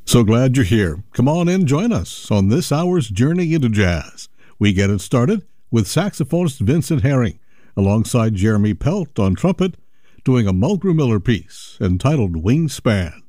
So glad you're here. Come on in, join us on this hour's journey into jazz. We get it started with saxophonist Vincent Herring alongside Jeremy Pelt on trumpet doing a Mulgrew Miller piece entitled Wingspan.